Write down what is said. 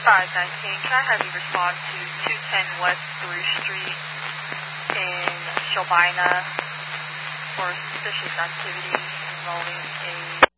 519, can I have you respond to 210 West 3rd Street in Shelbina for suspicious activity involving a